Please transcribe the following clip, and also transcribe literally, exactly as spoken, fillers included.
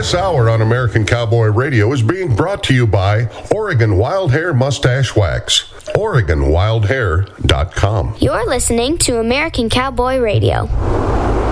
This hour on American Cowboy Radio is being brought to you by Oregon Wild Hair Mustache Wax. Oregon Wild Hair dot com. You're listening to American Cowboy Radio.